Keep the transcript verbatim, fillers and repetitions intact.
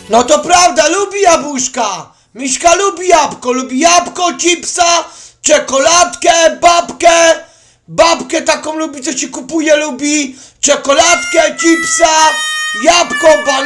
No to prawda, lubi jabłuszka. Miśka lubi jabłko, lubi jabłko, chipsa, czekoladkę, babkę. Babkę taką lubi, co się kupuje, lubi. Czekoladkę, chipsa, jabłko, banan.